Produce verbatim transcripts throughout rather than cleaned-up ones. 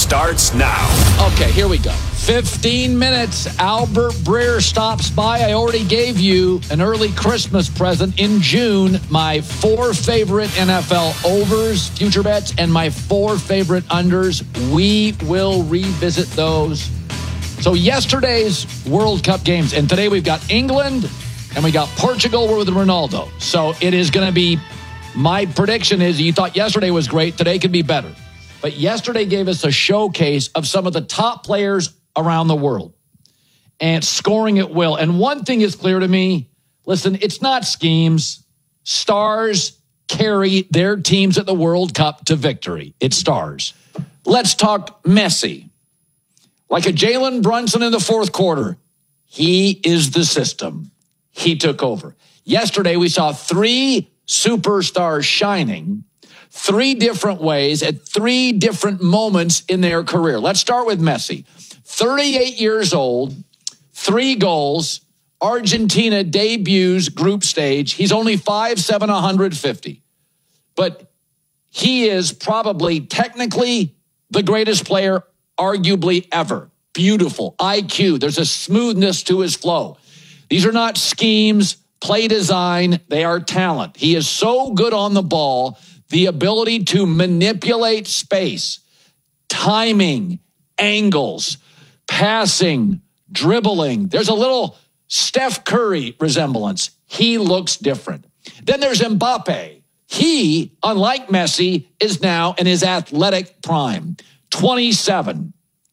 starts now. Okay, here we go. fifteen minutes. Albert Breer stops by. I already gave you an early Christmas present in June. My four favorite N F L overs, future bets, and my four favorite unders. We will revisit those. So yesterday's World Cup games, and today we've got England and we got Portugal with Ronaldo. So it is going to be, my prediction is you thought yesterday was great, today could be better. But yesterday gave us a showcase of some of the top players around the world and scoring at will. And one thing is clear to me, listen, it's not schemes. Stars carry their teams at the World Cup to victory. It's stars. Let's talk Messi. Like a Jalen Brunson in the fourth quarter, he is the system. He took over. Yesterday, we saw three superstars shining three different ways at three different moments in their career. Let's start with Messi. thirty-eight years old, three goals. Argentina debuts group stage. He's only five seven, one fifty. But he is probably technically the greatest player arguably ever. Beautiful. I Q. There's a smoothness to his flow. These are not schemes, play design. They are talent. He is so good on the ball. The ability to manipulate space, timing, angles, passing, dribbling. There's a little Steph Curry resemblance. He looks different. Then there's Mbappe. He, unlike Messi, is now in his athletic prime. twenty-seven.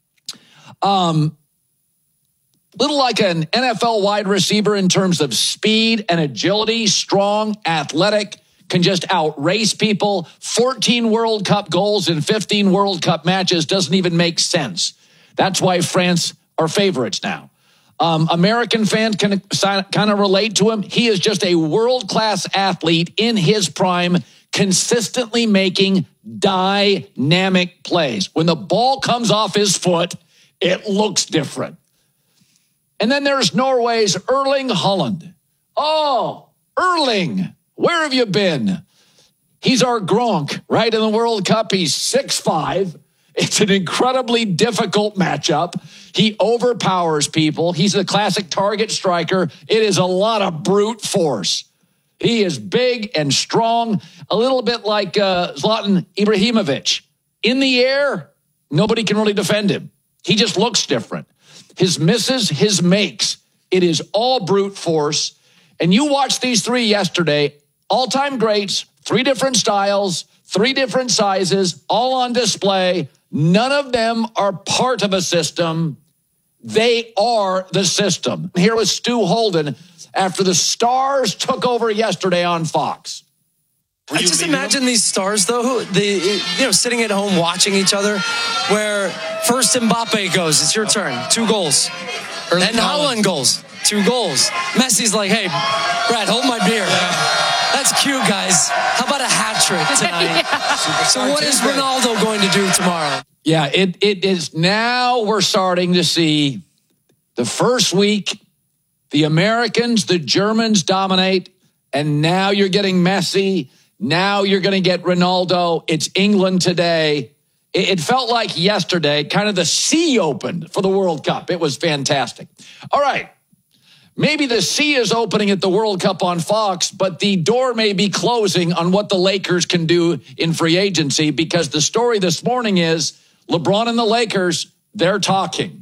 Um, little like an N F L wide receiver in terms of speed and agility, strong, athletic, can just outrace people. fourteen World Cup goals in fifteen World Cup matches doesn't even make sense. That's why France are favorites now. Um, American fans can kind of relate to him. He is just a world-class athlete in his prime, consistently making dynamic plays. When the ball comes off his foot, it looks different. And then there's Norway's Erling Haaland. Oh, Erling. Where have you been? He's our Gronk, right? In the World Cup, he's six five. It's an incredibly difficult matchup. He overpowers people. He's a classic target striker. It is a lot of brute force. He is big and strong, a little bit like uh, Zlatan Ibrahimovic. In the air, nobody can really defend him. He just looks different. His misses, his makes. It is all brute force. And you watched these three yesterday. All-time greats, three different styles, three different sizes, all on display. None of them are part of a system. They are the system. Here was Stu Holden after the Stars took over yesterday on Fox. I just imagine these stars, though, who the you know sitting at home watching each other, where first Mbappe goes, it's your turn, two goals. Then Haaland goes, two goals. Messi's like, hey, Brad, hold my beer. That's cute, guys. How about a hat trick tonight? yeah. So what is Ronaldo going to do tomorrow? Yeah, it it is now we're starting to see the first week, the Americans, the Germans dominate, and now you're getting Messi. Now you're going to get Ronaldo. It's England today. It, it felt like yesterday, kind of the sea opened for the World Cup. It was fantastic. All right. Maybe the sea is opening at the World Cup on Fox, but the door may be closing on what the Lakers can do in free agency, because the story this morning is LeBron and the Lakers, they're talking.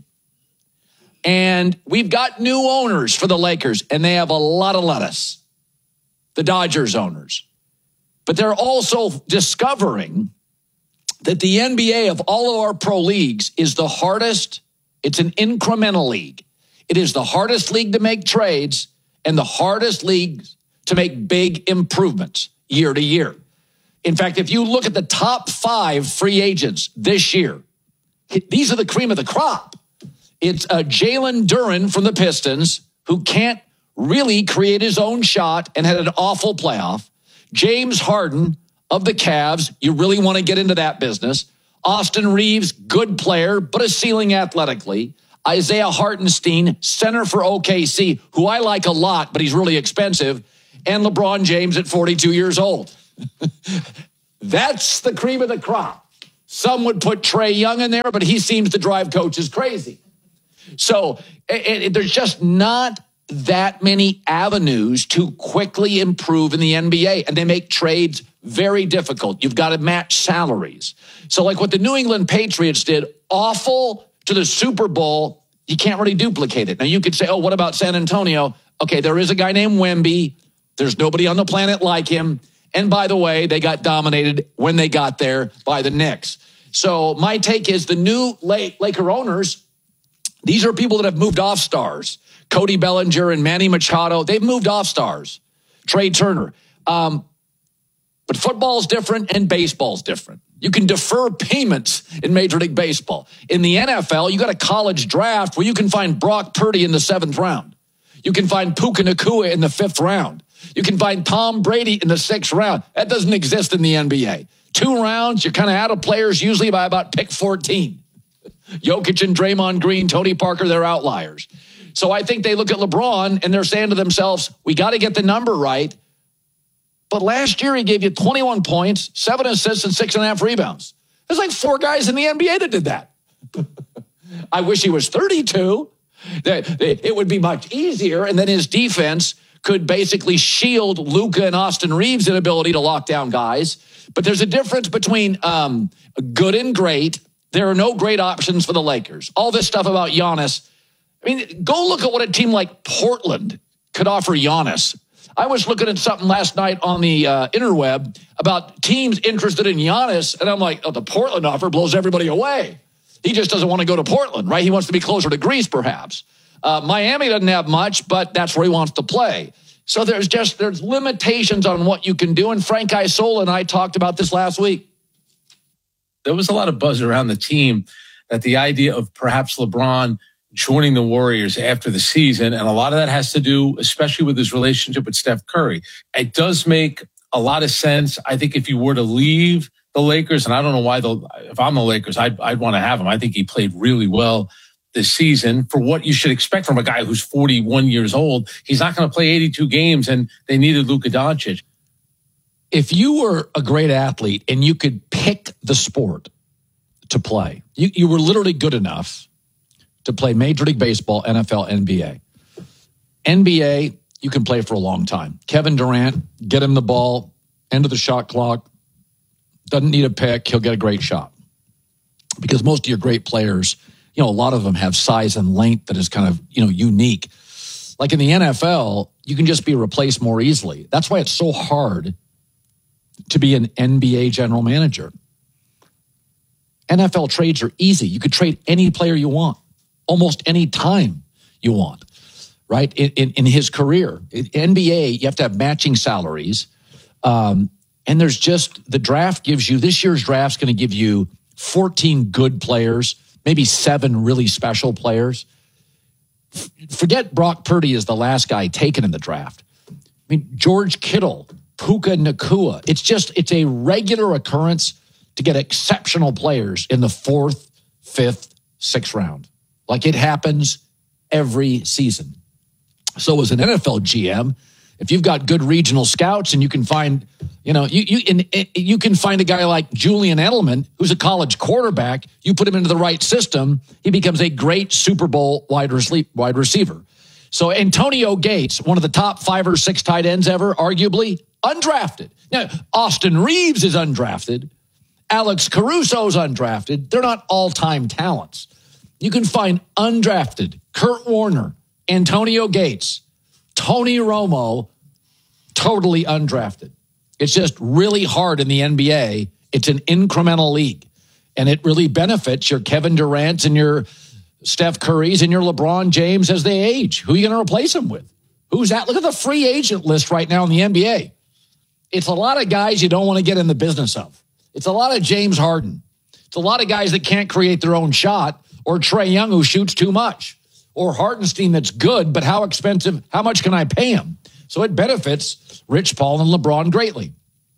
And we've got new owners for the Lakers, and they have a lot of lettuce, the Dodgers owners. But they're also discovering that the N B A of all of our pro leagues is the hardest. It's an incremental league. It is the hardest league to make trades and the hardest league to make big improvements year to year. In fact, if you look at the top five free agents this year, these are the cream of the crop. It's uh, Jalen Duren from the Pistons, who can't really create his own shot and had an awful playoff. James Harden of the Cavs, you really want to get into that business. Austin Reeves, good player, but a ceiling athletically. Isaiah Hartenstein, center for O K C, who I like a lot, but he's really expensive. And LeBron James at forty-two years old. That's the cream of the crop. Some would put Trae Young in there, but he seems to drive coaches crazy. So it, it, there's just not that many avenues to quickly improve in the N B A, and they make trades very difficult. You've got to match salaries. So like what the New England Patriots did, awful to the Super Bowl, you can't really duplicate it. Now you could say, oh, what about San Antonio? Okay, there is a guy named Wemby. There's nobody on the planet like him. And by the way, they got dominated when they got there by the Knicks. So my take is the new Laker owners, these are people that have moved off stars. Cody Bellinger and Manny Machado, they've moved off stars. Trey Turner. Um, but football's different and baseball's different. You can defer payments in Major League Baseball. In the N F L, you got a college draft where you can find Brock Purdy in the seventh round. You can find Puka Nacua in the fifth round. You can find Tom Brady in the sixth round. That doesn't exist in the N B A. Two rounds, you're kind of out of players usually by about pick fourteen. Jokic and Draymond Green, Tony Parker, they're outliers. So I think they look at LeBron and they're saying to themselves, we got to get the number right. But last year he gave you twenty-one points, seven assists, and six and a half rebounds. There's like four guys in the N B A that did that. I wish he was thirty-two. It would be much easier. And then his defense could basically shield Luka and Austin Reeves' inability to lock down guys. But there's a difference between um, good and great. There are no great options for the Lakers. All this stuff about Giannis. I mean, go look at what a team like Portland could offer Giannis. I was looking at something last night on the uh, interweb about teams interested in Giannis, and I'm like, oh, the Portland offer blows everybody away. He just doesn't want to go to Portland, right? He wants to be closer to Greece, perhaps. Uh, Miami doesn't have much, but that's where he wants to play. So there's just there's limitations on what you can do, and Frank Isola and I talked about this last week. There was a lot of buzz around the team that the idea of perhaps LeBron joining the Warriors after the season, and a lot of that has to do, especially with his relationship with Steph Curry. It does make a lot of sense. I think if you were to leave the Lakers, and I don't know why, the, if I'm the Lakers, I'd, I'd want to have him. I think he played really well this season for what you should expect from a guy who's forty-one years old. He's not going to play eighty-two games, and they needed Luka Doncic. If you were a great athlete and you could pick the sport to play, you, you were literally good enough to play Major League Baseball, N F L, N B A. N B A, you can play for a long time. Kevin Durant, get him the ball, end of the shot clock, doesn't need a pick, he'll get a great shot. Because most of your great players, you know, a lot of them have size and length that is kind of, you know, unique. Like in the N F L, you can just be replaced more easily. That's why it's so hard to be an N B A general manager. N F L trades are easy. You could trade any player you want, almost any time you want, right? In, in, in his career. In N B A, you have to have matching salaries. Um, and there's just, the draft gives you, this year's draft's going to give you fourteen good players, maybe seven really special players. F- forget Brock Purdy is the last guy taken in the draft. I mean, George Kittle, Puka Nacua. It's just, it's a regular occurrence to get exceptional players in the fourth, fifth, sixth round. Like it happens every season. So as an N F L G M, if you've got good regional scouts and you can find, you know, you you in, you can find a guy like Julian Edelman, who's a college quarterback, you put him into the right system, he becomes a great Super Bowl wide receiver. So Antonio Gates, one of the top five or six tight ends ever, arguably undrafted. Now, Austin Reeves is undrafted. Alex Caruso's undrafted. They're not all-time talents. You can find undrafted Kurt Warner, Antonio Gates, Tony Romo, totally undrafted. It's just really hard in the N B A. It's an incremental league, and it really benefits your Kevin Durant's and your Steph Curry's and your LeBron James as they age. Who are you going to replace them with? Who's that? Look at the free agent list right now in the N B A. It's a lot of guys you don't want to get in the business of. It's a lot of James Harden. It's a lot of guys that can't create their own shot, or Trae Young who shoots too much, or Hartenstein that's good, but how expensive, how much can I pay him? So it benefits Rich Paul and LeBron greatly.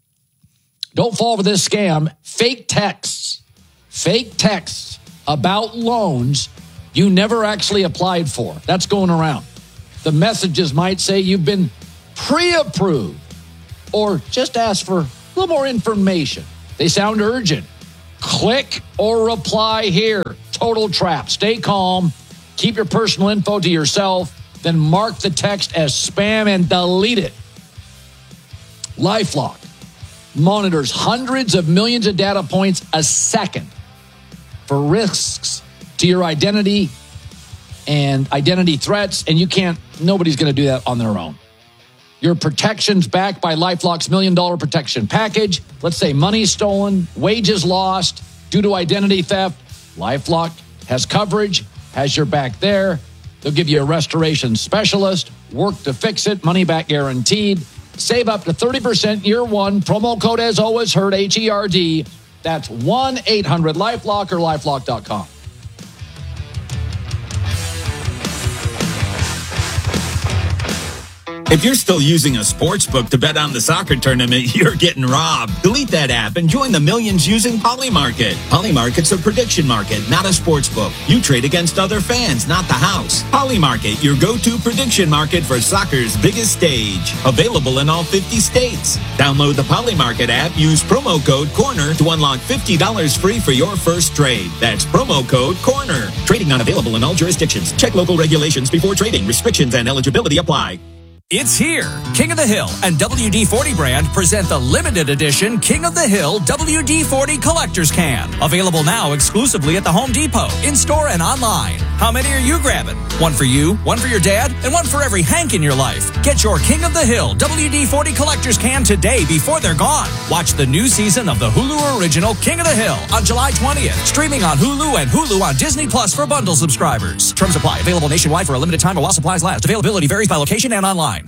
Don't fall for this scam. Fake texts, fake texts about loans you never actually applied for. That's going around. The messages might say you've been pre-approved or just ask for a little more information. They sound urgent. Click or reply here. Total trap. Stay calm. Keep your personal info to yourself. Then mark the text as spam and delete it. LifeLock monitors hundreds of millions of data points a second for risks to your identity and identity threats, and you can't, nobody's going to do that on their own. Your protection's backed by LifeLock's million dollar protection package. Let's say money stolen, wages lost due to identity theft. LifeLock has coverage, has your back there. They'll give you a restoration specialist, work to fix it, money back guaranteed. Save up to thirty percent year one. Promo code as always heard, H E R D. That's one eight hundred LifeLock or lifelock dot com. If you're still using a sports book to bet on the soccer tournament, you're getting robbed. Delete that app and join the millions using Polymarket. Polymarket's a prediction market, not a sports book. You trade against other fans, not the house. Polymarket, your go-to prediction market for soccer's biggest stage. Available in all fifty states. Download the Polymarket app, use promo code CORNER to unlock fifty dollars free for your first trade. That's promo code CORNER. Trading not available in all jurisdictions. Check local regulations before trading. Restrictions and eligibility apply. It's here. King of the Hill and W D forty brand present the limited edition King of the Hill W D forty Collector's Can. Available now exclusively at the Home Depot, in-store and online. How many are you grabbing? One for you, one for your dad, and one for every Hank in your life. Get your King of the Hill W D forty Collector's Can today before they're gone. Watch the new season of the Hulu original King of the Hill on July twentieth. Streaming on Hulu and Hulu on Disney Plus for bundle subscribers. Terms apply. Available nationwide for a limited time while supplies last. Availability varies by location and online.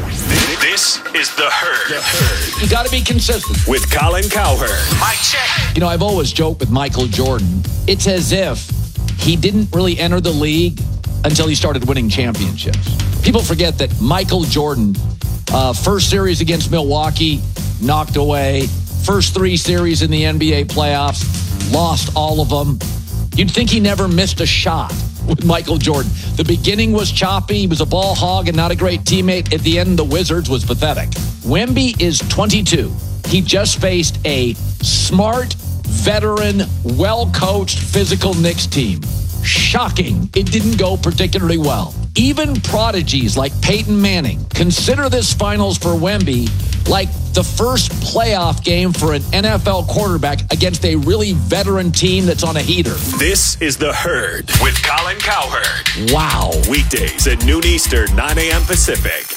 This is The Herd. The Herd. You got to be consistent. With Colin Cowherd. Mic check. You know, I've always joked with Michael Jordan. It's as if he didn't really enter the league until he started winning championships. People forget that Michael Jordan, uh, first series against Milwaukee, knocked away. First three series in the N B A playoffs, lost all of them. You'd think he never missed a shot with Michael Jordan. The beginning was choppy. He was a ball hog and not a great teammate. At the end, the Wizards was pathetic. Wemby is twenty-two. He just faced a smart, veteran, well-coached, physical Knicks team. Shocking. It didn't go particularly well. Even prodigies like Peyton Manning consider this finals for Wemby like the first playoff game for an N F L quarterback against a really veteran team that's on a heater. This is The Herd with Colin Cowherd. Wow. Weekdays at noon Eastern, nine a.m. Pacific.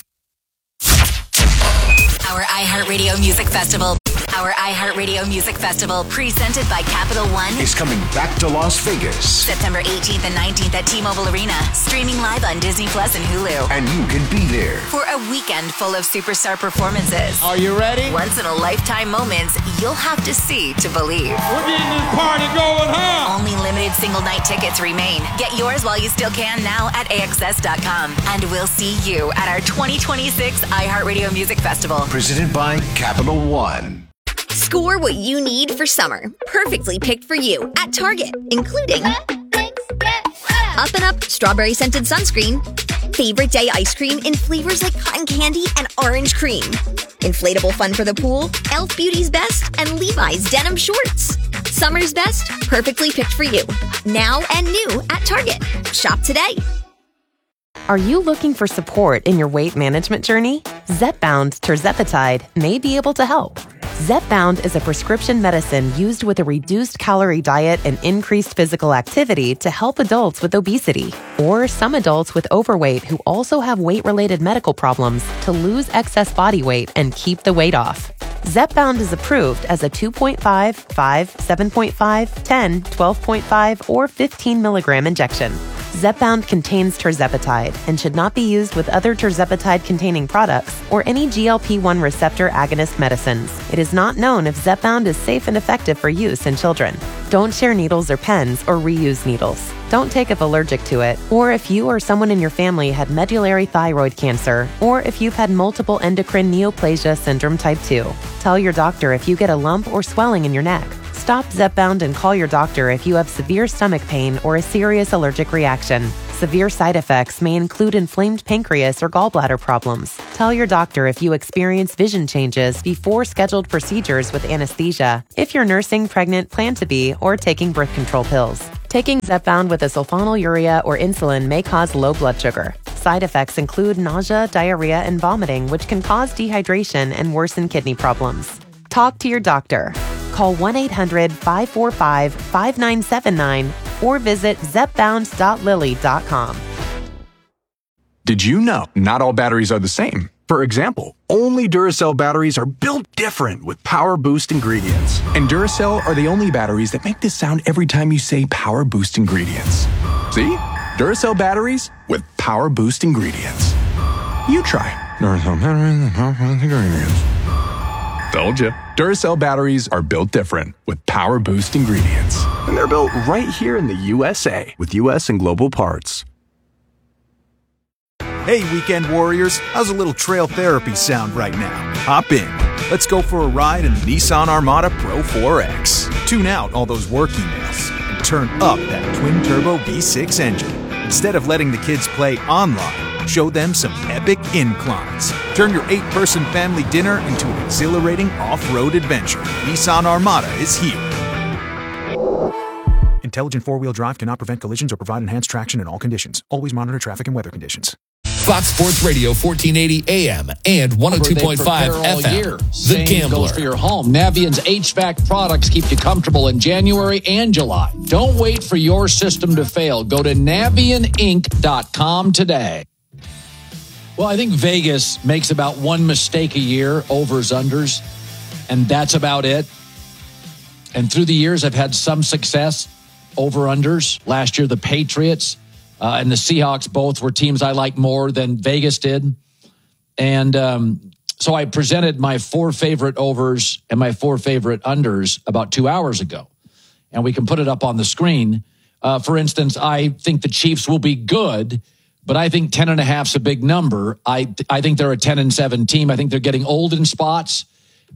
Our iHeartRadio Music Festival. Our iHeartRadio Music Festival, presented by Capital One, is coming back to Las Vegas. September eighteenth and nineteenth at T-Mobile Arena. Streaming live on Disney Plus and Hulu. And you can be there for a weekend full of superstar performances. Are you ready? Once-in-a-lifetime moments you'll have to see to believe. We're getting this party going, huh? Only limited single-night tickets remain. Get yours while you still can now at A X S dot com. And we'll see you at our twenty twenty-six iHeartRadio Music Festival. Presented by Capital One. Score what you need for summer. Perfectly picked for you at Target, including Up and Up Strawberry Scented Sunscreen, Favorite Day Ice Cream in flavors like cotton candy and orange cream, Inflatable Fun for the Pool, e l f Beauty's Best, and Levi's Denim Shorts. Summer's best, perfectly picked for you. Now and new at Target. Shop today. Are you looking for support in your weight management journey? Zepbound Tirzepatide may be able to help. Zepbound is a prescription medicine used with a reduced calorie diet and increased physical activity to help adults with obesity, or some adults with overweight who also have weight-related medical problems to lose excess body weight and keep the weight off. Zepbound is approved as a two point five, five, seven point five, ten, twelve point five, or fifteen milligram injection. Zepbound contains tirzepatide and should not be used with other tirzepatide-containing products or any G L P one receptor agonist medicines. It is not known if Zepbound is safe and effective for use in children. Don't share needles or pens or reuse needles. Don't take if allergic to it, or if you or someone in your family had medullary thyroid cancer, or if you've had multiple endocrine neoplasia syndrome type two. Tell your doctor if you get a lump or swelling in your neck. Stop Zepbound and call your doctor if you have severe stomach pain or a serious allergic reaction. Severe side effects may include inflamed pancreas or gallbladder problems. Tell your doctor if you experience vision changes before scheduled procedures with anesthesia, if you're nursing, pregnant, plan to be, or taking birth control pills. Taking Zepbound with a sulfonylurea or insulin may cause low blood sugar. Side effects include nausea, diarrhea, and vomiting, which can cause dehydration and worsen kidney problems. Talk to your doctor. Call one eight hundred five four five five nine seven nine or visit zepbound dot lilly dot com. Did you know not all batteries are the same? For example, only Duracell batteries are built different with Power Boost ingredients. And Duracell are the only batteries that make this sound every time you say Power Boost ingredients. See? Duracell batteries with Power Boost ingredients. You try. Duracell batteries with Power Boost ingredients. Told you. Duracell batteries are built different with Power Boost ingredients. And they're built right here in the U S A with U S and global parts. Hey, weekend warriors, how's a little trail therapy sound right now? Hop in. Let's go for a ride in the Nissan Armada Pro four X. Tune out all those work emails and turn up that twin-turbo V six engine. Instead of letting the kids play online, show them some epic inclines. Turn your eight-person family dinner into an exhilarating off-road adventure. Nissan Armada is here. Intelligent four-wheel drive cannot prevent collisions or provide enhanced traction in all conditions. Always monitor traffic and weather conditions. Fox Sports Radio, fourteen eighty A M and one oh two point five F M. Year. The Same Gambler. Goes for your home. Navient's H V A C products keep you comfortable in January and July. Don't wait for your system to fail. Go to navient inc dot com today. Well, I think Vegas makes about one mistake a year, overs, unders, and that's about it. And through the years, I've had some success, over, unders. Last year, the Patriots Uh, and the Seahawks both were teams I liked more than Vegas did. And um, so I presented my four favorite overs and my four favorite unders about two hours ago. And we can put it up on the screen. Uh, for instance, I think the Chiefs will be good, but I think ten and a half is a big number. I, I think they're a ten and seven team. I think they're getting old in spots.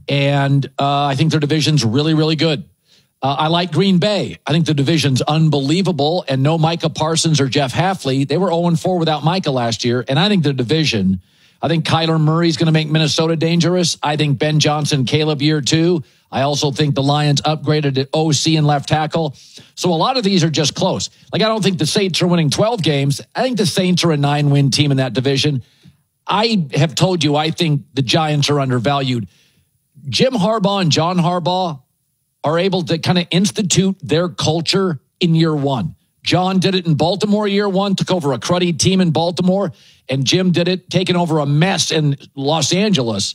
And uh, I think their division's really, really good. Uh, I like Green Bay. I think the division's unbelievable, and no Micah Parsons or Jeff Hafley. They were oh and four without Micah last year, and I think the division, I think Kyler Murray's going to make Minnesota dangerous. I think Ben Johnson, Caleb year two. I also think the Lions upgraded at O C and left tackle. So a lot of these are just close. Like, I don't think the Saints are winning twelve games. I think the Saints are a nine-win team in that division. I have told you I think the Giants are undervalued. Jim Harbaugh and John Harbaugh are able to kind of institute their culture in year one. John did it in Baltimore year one, took over a cruddy team in Baltimore, and Jim did it taking over a mess in Los Angeles.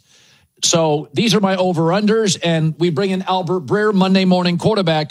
So these are my over-unders, and we bring in Albert Breer, Monday morning quarterback.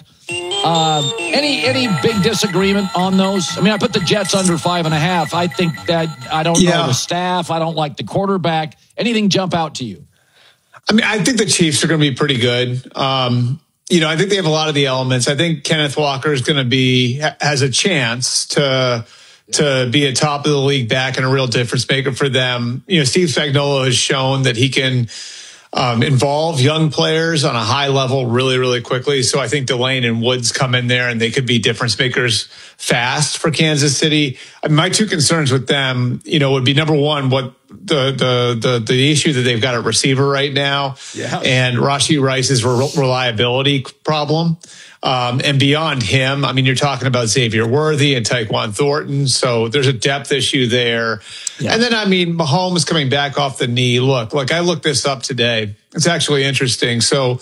Uh, any any big disagreement on those? I mean, I put the Jets under five and a half. I think that I don't yeah. know the staff. I don't like the quarterback. Anything jump out to you? I mean, I think the Chiefs are going to be pretty good. Um, You know, I think they have a lot of the elements. I think Kenneth Walker is going to be, has a chance to, to be a top of the league back and a real difference maker for them. You know, Steve Spagnuolo has shown that he can um, involve young players on a high level really, really quickly. So I think Delane and Woods come in there and they could be difference makers fast for Kansas City. I mean, my two concerns with them, you know, would be number one, what, the the the the issue that they've got at receiver right now, yeah. and Rashee Rice's re- reliability problem. Um, and beyond him, I mean, you're talking about Xavier Worthy and Tyquan Thornton. So there's a depth issue there. Yeah. And then, I mean, Mahomes coming back off the knee. Look, look, I looked this up today. It's actually interesting. So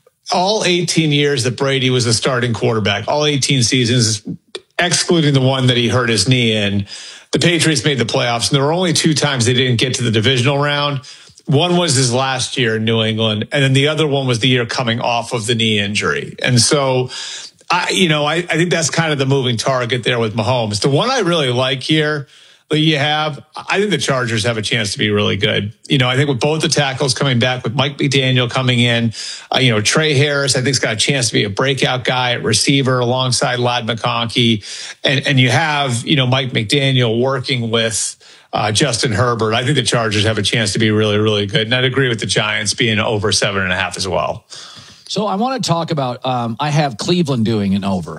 all eighteen years that Brady was a starting quarterback, all eighteen seasons, excluding the one that he hurt his knee in, the Patriots made the playoffs, and there were only two times they didn't get to the divisional round. One was his last year in New England, and then the other one was the year coming off of the knee injury. And so, I, you know, I, I think that's kind of the moving target there with Mahomes. The one I really like here that you have, I think the Chargers have a chance to be really good. You know, I think with both the tackles coming back, with Mike McDaniel coming in, uh, you know, Trey Harris, I think has got a chance to be a breakout guy at receiver alongside Ladd McConkey. And, and you have, you know, Mike McDaniel working with uh, Justin Herbert. I think the Chargers have a chance to be really, really good. And I'd agree with the Giants being over seven and a half as well. So I want to talk about, um, I have Cleveland doing an over.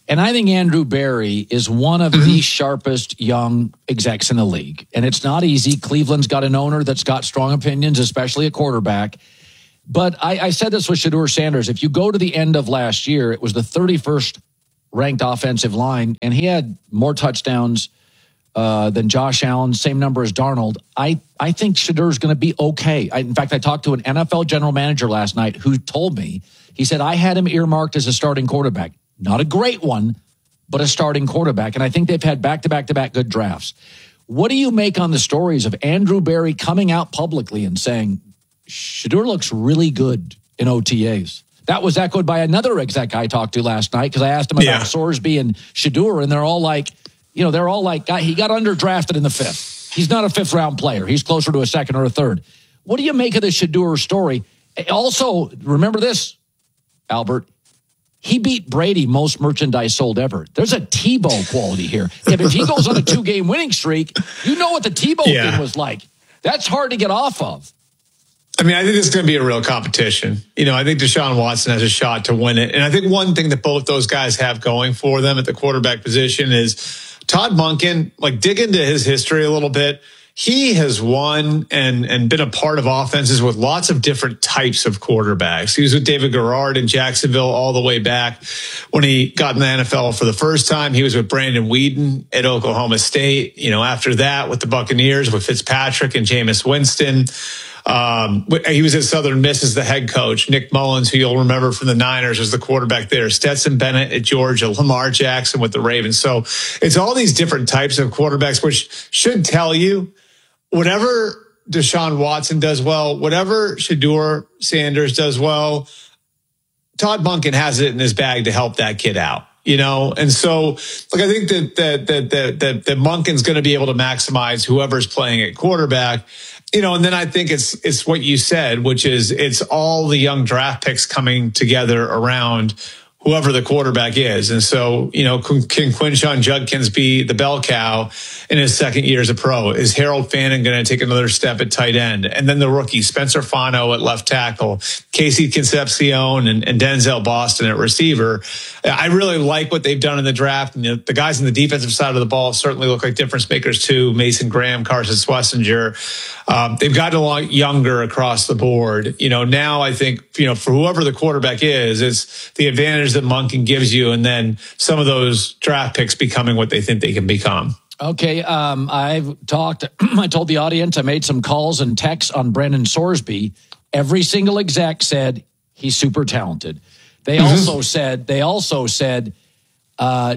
And I think Andrew Berry is one of mm-hmm. the sharpest young execs in the league. And it's not easy. Cleveland's got an owner that's got strong opinions, especially at quarterback. But I, I said this with Shedeur Sanders. If you go to the end of last year, it was the thirty-first ranked offensive line, and he had more touchdowns uh, than Josh Allen, same number as Darnold. I, I think Shedeur's going to be okay. I, in fact, I talked to an N F L general manager last night who told me, he said, I had him earmarked as a starting quarterback. Not a great one, but a starting quarterback. And I think they've had back-to-back-to-back good drafts. What do you make on the stories of Andrew Berry coming out publicly and saying, Shedeur looks really good in O T As? That was echoed by another exec I talked to last night because I asked him about yeah. Sorsby and Shedeur, and they're all like, you know, they're all like, he got underdrafted in the fifth. He's not a fifth-round player. He's closer to a second or a third. What do you make of the Shedeur story? Also, remember this, Albert. He beat Brady most merchandise sold ever. There's a Tebow quality here. If, if he goes on a two-game winning streak, you know what the Tebow yeah. thing was like. That's hard to get off of. I mean, I think this is going to be a real competition. You know, I think Deshaun Watson has a shot to win it. And I think one thing that both those guys have going for them at the quarterback position is Todd Monken, like dig into his history a little bit. He has won and, and been a part of offenses with lots of different types of quarterbacks. He was with David Garrard in Jacksonville all the way back when he got in the N F L for the first time. He was with Brandon Weeden at Oklahoma State. You know, after that with the Buccaneers with Fitzpatrick and Jameis Winston. Um, he was at Southern Miss as the head coach. Nick Mullins, who you'll remember from the Niners, was the quarterback there. Stetson Bennett at Georgia. Lamar Jackson with the Ravens. So it's all these different types of quarterbacks, which should tell you whatever Deshaun Watson does well, whatever Shedeur Sanders does well, Todd Monken has it in his bag to help that kid out. You know, and so like I think that that that that that, that Monken's going to be able to maximize whoever's playing at quarterback. You know, and then I think it's it's what you said, which is it's all the young draft picks coming together around whoever the quarterback is. And so, you know, can, can Quinshon Judkins be the bell cow in his second year as a pro? Is Harold Fannin going to take another step at tight end? And then the rookie, Spencer Fano at left tackle, Casey Concepcion and, and Denzel Boston at receiver. I really like what they've done in the draft. And you know, the guys on the defensive side of the ball certainly look like difference makers too. Mason Graham, Carson Schlesinger. Um, they've gotten a lot younger across the board. You know, now I think, you know, for whoever the quarterback is, it's the advantage that Monken gives you, and then some of those draft picks becoming what they think they can become. Okay, um, I've talked, I told the audience, I made some calls and texts on Brendan Sorsby. Every single exec said he's super talented. They mm-hmm. also said, they also said, uh,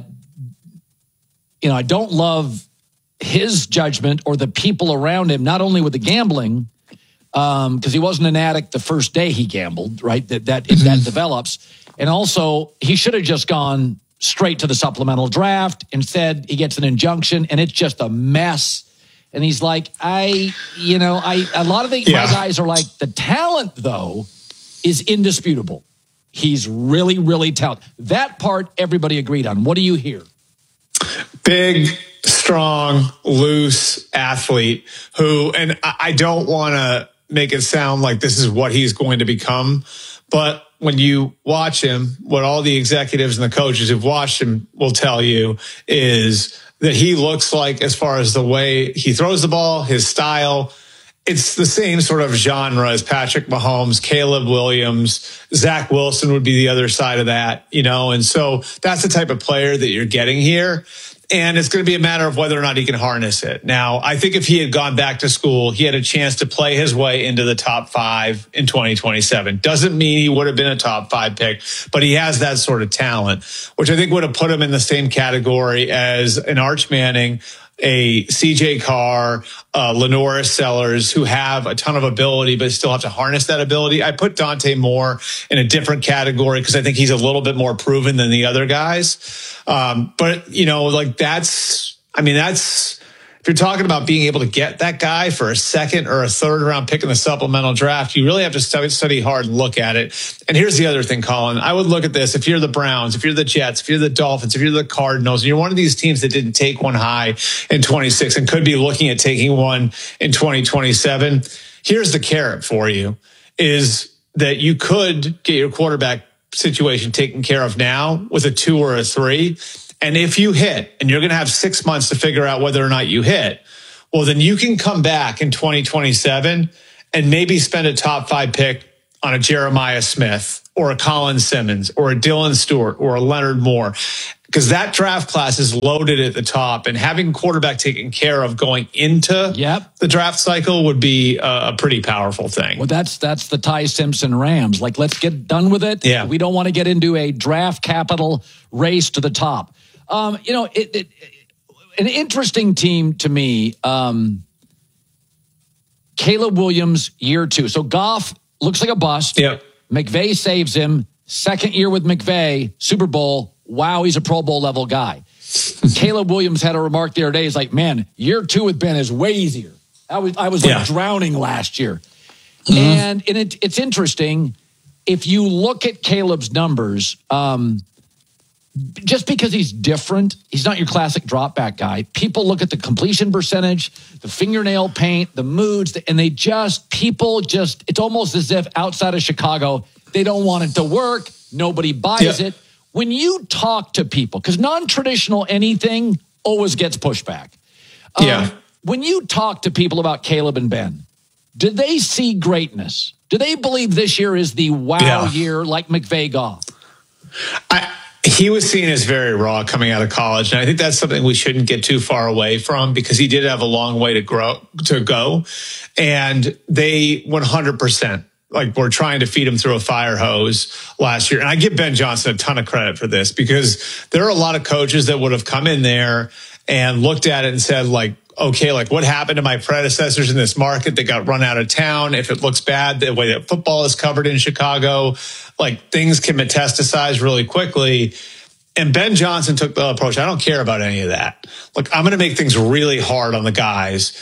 you know, I don't love his judgment or the people around him, not only with the gambling, um, because he wasn't an addict the first day he gambled, right? That that mm-hmm. that develops. And also, he should have just gone straight to the supplemental draft. Instead, he gets an injunction, and it's just a mess. And he's like, I, you know, I, a lot of the yeah. my guys are like, the talent, though, is indisputable. He's really, really talented. That part, everybody agreed on. What do you hear? Big, strong, loose athlete who, and I don't want to make it sound like this is what he's going to become, but when you watch him, what all the executives and the coaches who've watched him will tell you is that he looks like, as far as the way he throws the ball, his style, it's the same sort of genre as Patrick Mahomes, Caleb Williams, Zach Wilson would be the other side of that, you know? And so that's the type of player that you're getting here. And it's going to be a matter of whether or not he can harness it. Now, I think if he had gone back to school, he had a chance to play his way into the top five in twenty twenty-seven. Doesn't mean he would have been a top five pick, but he has that sort of talent, which I think would have put him in the same category as an Arch Manning, a C J Carr, uh, Lenoris Sellers, who have a ton of ability, but still have to harness that ability. I put Dante Moore in a different category because I think he's a little bit more proven than the other guys. Um, but, you know, like that's, I mean, that's, if you're talking about being able to get that guy for a second or a third round pick in the supplemental draft, you really have to study, study hard and look at it. And here's the other thing, Colin. I would look at this. If you're the Browns, if you're the Jets, if you're the Dolphins, if you're the Cardinals, and you're one of these teams that didn't take one high in twenty-six and could be looking at taking one in twenty twenty-seven, here's the carrot for you, is that you could get your quarterback situation taken care of now with a two or a three. And if you hit, and you're going to have six months to figure out whether or not you hit, well, then you can come back in twenty twenty-seven and maybe spend a top five pick on a Jeremiah Smith or a Colin Simmons or a Dylan Stewart or a Leonard Moore, because that draft class is loaded at the top, and having quarterback taken care of going into yep. the draft cycle would be a, a pretty powerful thing. Well, that's that's the Ty Simpson Rams. Like, let's get done with it. Yeah. We don't want to get into a draft capital race to the top. Um, you know, it, it, an interesting team to me, um, Caleb Williams, year two. So Goff looks like a bust. Yep. McVay saves him. Second year with McVay, Super Bowl. Wow, he's a Pro Bowl level guy. Caleb Williams had a remark the other day. He's like, man, year two with Ben is way easier. I was, I was like yeah. drowning last year. Mm-hmm. And, and it, it's interesting. If you look at Caleb's numbers, um, just because he's different, he's not your classic drop back guy. People look at the completion percentage, the fingernail paint, the moods, and they just, people just, it's almost as if outside of Chicago, they don't want it to work. Nobody buys yeah. it. When you talk to people, because non-traditional anything always gets pushback. Um, yeah. When you talk to people about Caleb and Ben, do they see greatness? Do they believe this year is the wow yeah. year like McVay Goff? I, he was seen as very raw coming out of college. And I think that's something we shouldn't get too far away from, because he did have a long way to grow, to go. And they one hundred percent like we're trying to feed him through a fire hose last year. And I give Ben Johnson a ton of credit for this, because there are a lot of coaches that would have come in there and looked at it and said, like, okay, like what happened to my predecessors in this market that got run out of town? If it looks bad, the way that football is covered in Chicago, like things can metastasize really quickly. And Ben Johnson took the approach, I don't care about any of that. Look, I'm going to make things really hard on the guys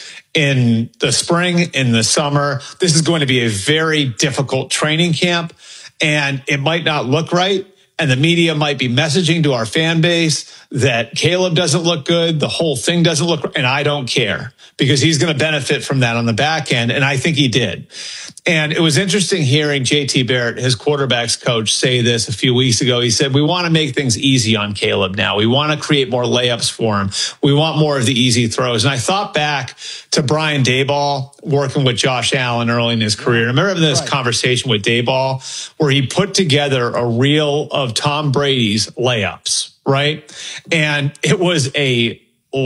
in the spring, in the summer. This is going to be a very difficult training camp, and it might not look right. And the media might be messaging to our fan base that Caleb doesn't look good, the whole thing doesn't look right, and I don't care, because he's going to benefit from that on the back end. And I think he did. And it was interesting hearing J T Barrett, his quarterbacks coach, say this a few weeks ago. He said, we want to make things easy on Caleb now. We want to create more layups for him. We want more of the easy throws. And I thought back to Brian Daboll working with Josh Allen early in his career. I remember this right. conversation with Daboll where he put together a reel of Tom Brady's layups, right? And it was a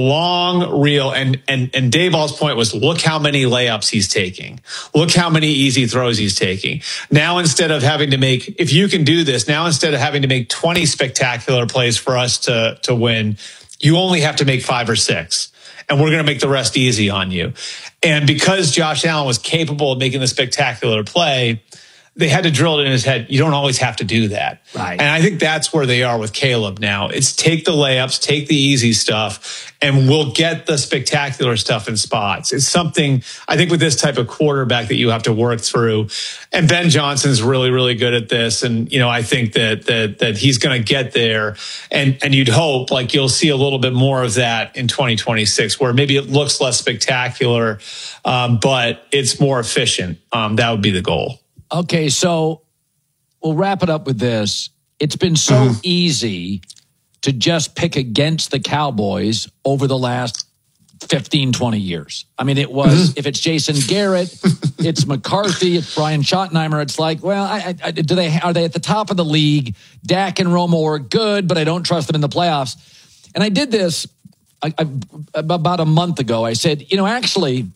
long reel, and and and Daboll's point was, look how many layups he's taking. Look how many easy throws he's taking. Now, instead of having to make, if you can do this, now instead of having to make twenty spectacular plays for us to to win, you only have to make five or six. And we're going to make the rest easy on you. And because Josh Allen was capable of making the spectacular play, they had to drill it in his head. You don't always have to do that. Right. And I think that's where they are with Caleb now. It's take the layups, take the easy stuff, and we'll get the spectacular stuff in spots. It's something, I think, with this type of quarterback that you have to work through. And Ben Johnson's really, really good at this. And, you know, I think that that that he's going to get there. And and you'd hope, like, you'll see a little bit more of that in twenty twenty-six, where maybe it looks less spectacular, um, but it's more efficient. Um, that would be the goal. Okay, so we'll wrap it up with this. It's been so mm-hmm. easy to just pick against the Cowboys over the last fifteen, twenty years. I mean, it was, mm-hmm. if it's Jason Garrett, it's McCarthy, it's Brian Schottenheimer. It's like, well, I, I, do they are they at the top of the league? Dak and Romo are good, but I don't trust them in the playoffs. And I did this I, I, about a month ago. I said, you know, actually,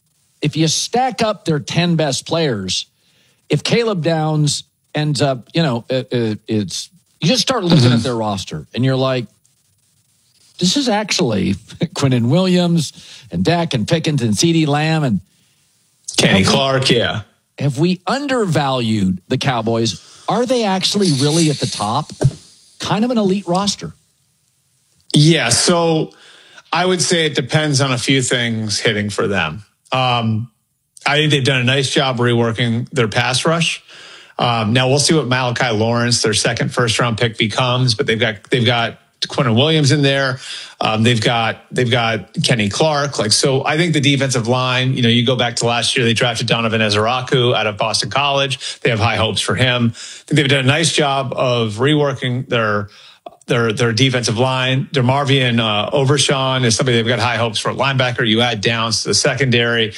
if you stack up their ten best players, if Caleb Downs ends up, you know, it, it, it's, you just start looking mm-hmm. at their roster and you're like, this is actually Quinnen Williams and Dak and Pickens and CeeDee Lamb and Kenny Clark. Yeah. Have we undervalued the Cowboys? Are they actually really at the top? Kind of an elite roster. Yeah. So I would say it depends on a few things hitting for them. Um, I think they've done a nice job reworking their pass rush. Um, now we'll see what Malachi Lawrence, their second first round pick, becomes, but they've got, they've got Quinnen Williams in there. Um, they've got they've got Kenny Clark. Like, so I think the defensive line, you know, you go back to last year, they drafted Donovan Ezeraku out of Boston College. They have high hopes for him. I think they've done a nice job of reworking their their their defensive line. DeMarvion uh, Overshawn is somebody they've got high hopes for. Linebacker, you add Downs to the secondary.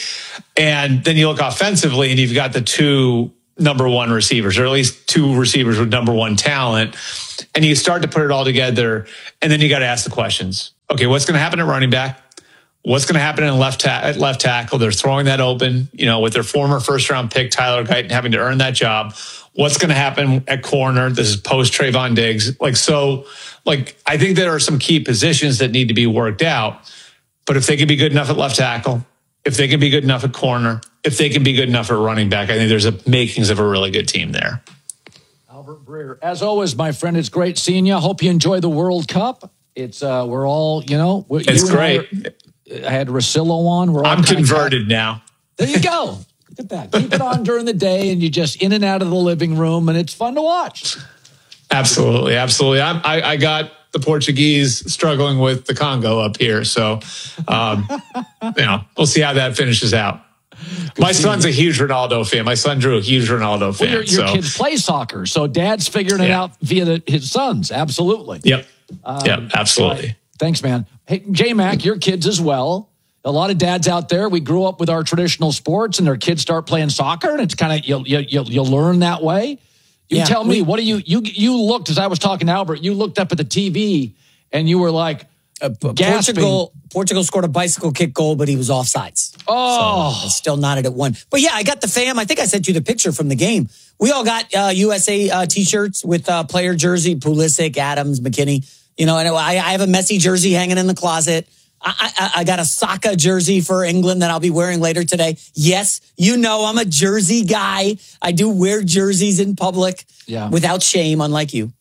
And then you look offensively and you've got the two number one receivers, or at least two receivers with number one talent. And you start to put it all together. And then you got to ask the questions. Okay, what's going to happen at running back? What's going to happen in left ta- at left tackle? They're throwing that open, you know, with their former first round pick, Tyler Guyton, having to earn that job. What's going to happen at corner? This is post Trayvon Diggs. Like, so, like, I think there are some key positions that need to be worked out. But if they can be good enough at left tackle, if they can be good enough at corner, if they can be good enough at running back, I think there's a makings of a really good team there. Albert Breer, as always, my friend, it's great seeing you. Hope you enjoy the World Cup. It's uh, we're all, you know, it's you great. I, I had Russillo on. We're all I'm converted now. There you go. Look at that. Keep it on during the day, and you're just in and out of the living room, and it's fun to watch. Absolutely, absolutely. I'm, I, I got the Portuguese struggling with the Congo up here, so um, you know, we'll see how that finishes out. Good My son's you. a huge Ronaldo fan. My son Drew, a huge Ronaldo fan. Well, your your so. kids play soccer, so dad's figuring it yeah. out via the, his sons. Absolutely. Yep. Um, yep. Absolutely. Right. Thanks, man. Hey, J-Mac, your kids as well. A lot of dads out there, we grew up with our traditional sports, and their kids start playing soccer, and it's kind of you'll you'll you'll learn that way. You yeah, tell me, we, what do you you you looked as I was talking to Albert? You looked up at the T V, and you were like, uh, Portugal. Portugal scored a bicycle kick goal, but he was offsides. Oh, so I still nodded at one. But yeah, I got the fam. I think I sent you the picture from the game. We all got uh, U S A uh, t-shirts with uh, player jersey, Pulisic, Adams, McKinney. You know, and I, I have a Messi jersey hanging in the closet. I, I, I got a Saka jersey for England that I'll be wearing later today. Yes, you know I'm a jersey guy. I do wear jerseys in public yeah. without shame, unlike you.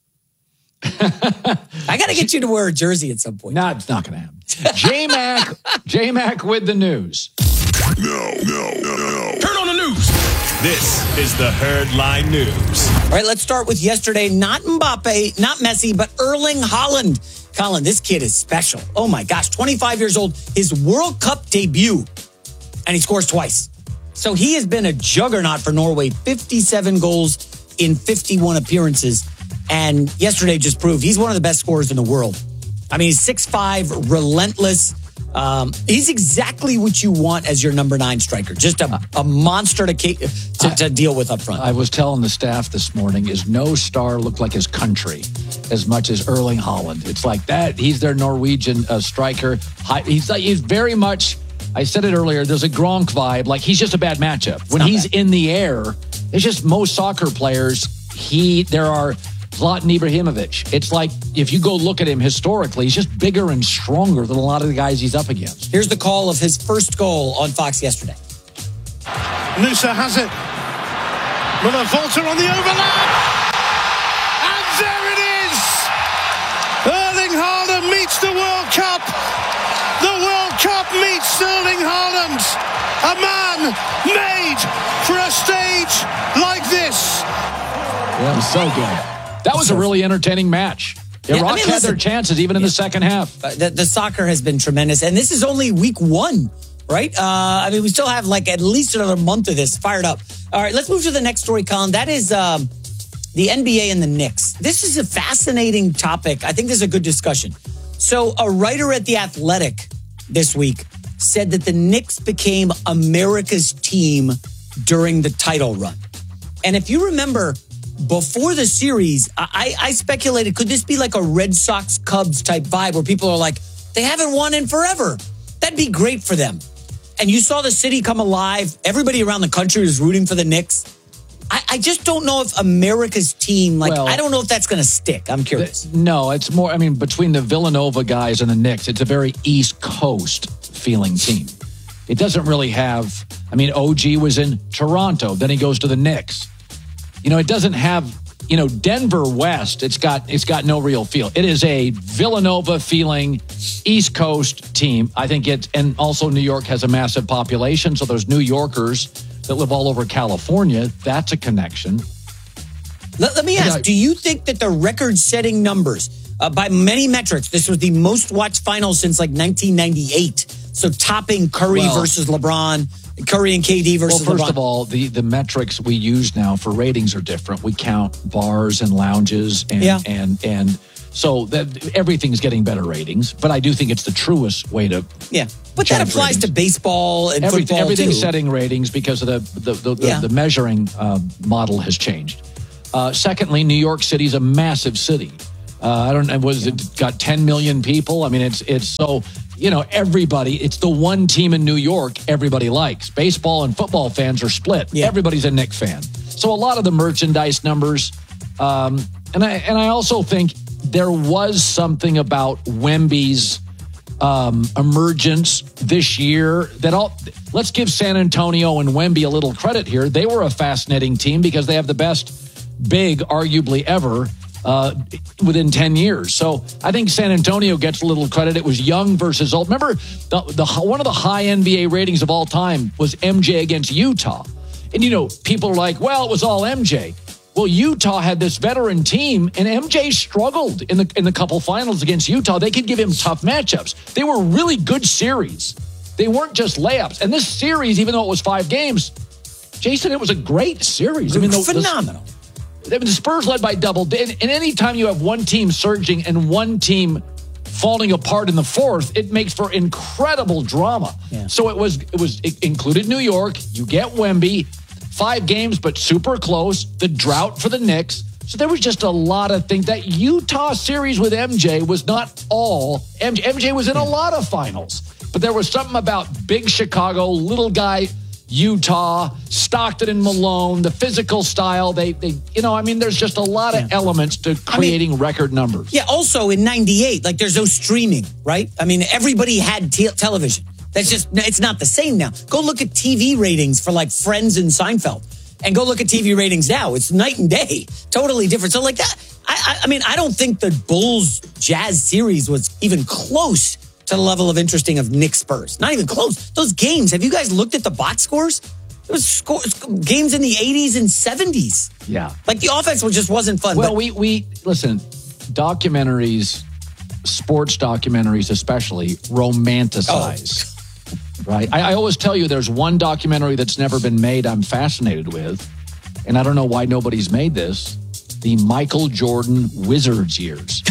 I got to get you to wear a jersey at some point. No, it's not going to happen. J-Mac, J-Mac with the news. No, no, no, no. Turn on the news. This is the Herd Line News. All right, let's start with yesterday. Not Mbappe, not Messi, but Erling Haaland. Colin, this kid is special. Oh my gosh, twenty-five years old, his World Cup debut, and he scores twice. So he has been a juggernaut for Norway, fifty-seven goals in fifty-one appearances. And yesterday just proved he's one of the best scorers in the world. I mean, he's six five, relentless. Um, he's exactly what you want as your number nine striker. Just a, a monster to, to, to deal with up front. I was telling the staff this morning, is no star look like his country as much as Erling Haaland. It's like that. He's their Norwegian uh, striker. He's he's very much, I said it earlier, there's a Gronk vibe. Like, he's just a bad matchup. When he's bad. in the air, it's just most soccer players, he there are Zlatan Ibrahimovic. It's like, if you go look at him historically, he's just bigger and stronger than a lot of the guys he's up against. Here's the call of his first goal on Fox yesterday. Nusa has it. With a Volta on the overlap. And there it is. Erling Haaland meets the World Cup. The World Cup meets Erling Haaland. A man made for a stage like this. Yeah, it was so good. That was a really entertaining match. Iraq yeah, I mean, had listen, their chances even in yeah. the second half. The, the soccer has been tremendous. And this is only week one, right? Uh, I mean, we still have like at least another month of this fired up. All right, let's move to the next story, Colin. That is um, the N B A and the Knicks. This is a fascinating topic. I think this is a good discussion. So a writer at The Athletic this week said that the Knicks became America's team during the title run. And if you remember, before the series, I, I speculated, could this be like a Red Sox Cubs type vibe where people are like, they haven't won in forever. That'd be great for them. And you saw the city come alive. Everybody around the country was rooting for the Knicks. I, I just don't know if America's team, like, well, I don't know if that's going to stick. I'm curious. The, no, it's more, I mean, between the Villanova guys and the Knicks, it's a very East Coast feeling team. It doesn't really have, I mean, O G was in Toronto, then he goes to the Knicks. You know, it doesn't have, you know, Denver West, it's got it's got no real feel. It is a Villanova feeling East Coast team. I think it, and also New York has a massive population, so there's New Yorkers that live all over California. That's a connection. Let, let me ask, do you think that the record-setting numbers Uh, by many metrics, this was the most watched final since like nineteen ninety-eight. So topping Curry Well, versus LeBron, Curry and K D versus well, LeBron. first of all, the, the metrics we use now for ratings are different. We count bars and lounges, and Yeah. and and so that everything's getting better ratings. But I do think it's the truest way to yeah. But that judge applies ratings. to baseball and Everything, football everything's too. setting ratings because of the the the, the, Yeah. the measuring uh, model has changed. Uh, secondly, New York City's a massive city. Uh, I don't know, was it got ten million people? I mean, it's it's so, you know, everybody, it's the one team in New York everybody likes. Baseball and football fans are split. Everybody's a Knicks fan. So a lot of the merchandise numbers, um, and I and I also think there was something about Wemby's um, emergence this year that all, let's give San Antonio and Wemby a little credit here. They were a fascinating team because they have the best big, arguably ever, uh, within ten years. So I think San Antonio gets a little credit. It was young versus old. Remember, the, the one of the high N B A ratings of all time was M J against Utah. And, you know, people are like, well, it was all M J. Well, Utah had this veteran team, and M J struggled in the in the couple finals against Utah. They could give him tough matchups. They were really good series. They weren't just layups. And this series, even though it was five games, Jason, it was a great series. I mean, the, phenomenal. The, the Spurs led by double. And, and any time you have one team surging and one team falling apart in the fourth, it makes for incredible drama. Yeah. So it was it was it included New York. You get Wemby. Five games, but super close. The drought for the Knicks. So there was just a lot of things. That Utah series with M J was not all. M J, M J was in a lot of finals. But there was something about big Chicago, little guy Utah, Stockton and Malone, the physical style. They, they you know, I mean, there's just a lot of elements to creating I mean, record numbers. Yeah, also in ninety-eight, like there's no streaming, right? I mean, everybody had te- television. That's just, it's not the same now. Go look at T V ratings for like Friends and Seinfeld and go look at T V ratings now. It's night and day. Totally different. So like that, I, I mean, I don't think the Bulls Jazz series was even close to the level of interesting of Knicks Spurs. Not even close. Those games, have you guys looked at the box scores? It was score, games in the eighties and seventies. Yeah. Like the offense was, just wasn't fun. Well, but, we, we, listen, documentaries, sports documentaries especially, romanticize. Oh. Right. I, I always tell you there's one documentary that's never been made I'm fascinated with, and I don't know why nobody's made this, the Michael Jordan Wizards years.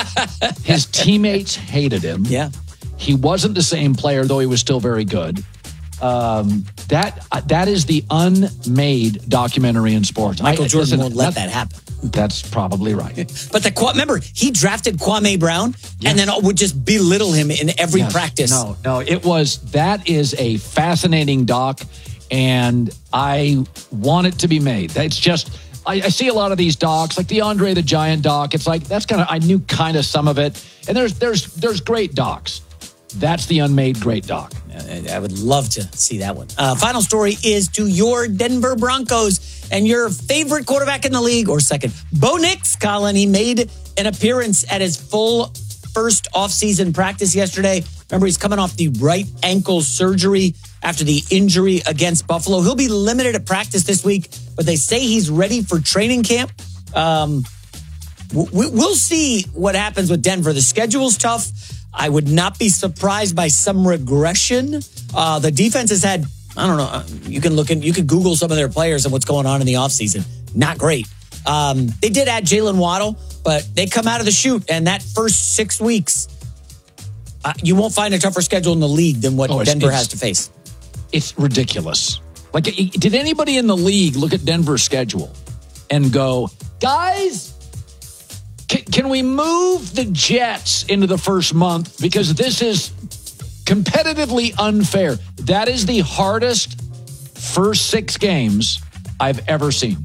His teammates hated him. Yeah. He wasn't the same player, though he was still very good. Um, that uh, that is the unmade documentary in sports. Michael I, Jordan listen, won't let that happen. That's probably right. But the remember, he drafted Kwame Brown yes. and then would just belittle him in every yes. practice. No, no, it was, that is a fascinating doc, and I want it to be made. It's just, I, I see a lot of these docs, like the Andre the Giant doc. It's like, that's kind of, I knew kind of some of it. And there's, there's, there's great docs. That's the unmade great doc. I would love to see that one. Uh, final story is to your Denver Broncos and your favorite quarterback in the league, or second, Bo Nix, Colin. He made an appearance at his full first offseason practice yesterday. Remember, he's coming off the right ankle surgery after the injury against Buffalo. He'll be limited at practice this week, but they say he's ready for training camp. Um, we'll see what happens with Denver. The schedule's tough. I would not be surprised by some regression. Uh, the defense has had, I don't know, you can look in, you can Google some of their players and what's going on in the offseason. Not great. Um, they did add Jalen Waddle, but they come out of the chute, and that first six weeks, uh, you won't find a tougher schedule in the league than what oh, it's, Denver it's, has to face. It's ridiculous. Like, did anybody in the league look at Denver's schedule and go, guys, Can, can we move the Jets into the first month? Because this is competitively unfair. That is the hardest first six games I've ever seen.